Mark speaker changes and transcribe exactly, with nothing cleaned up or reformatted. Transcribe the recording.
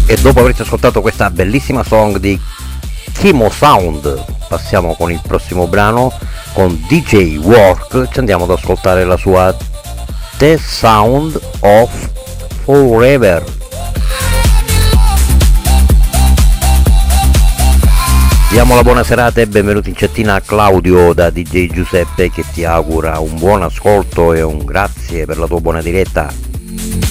Speaker 1: E dopo averci ascoltato questa bellissima song di Kimo Sound, passiamo con il prossimo brano, con D J Work, ci andiamo ad ascoltare la sua The Sound of Forever. Diamo la buona serata e benvenuti in chattina a Claudio da D J Giuseppe, che ti augura un buon ascolto e un grazie per la tua buona diretta.